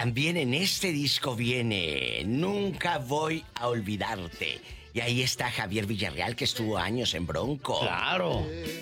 también en este disco viene Nunca voy a olvidarte. Y ahí está Javier Villarreal, que estuvo años en Bronco. Claro.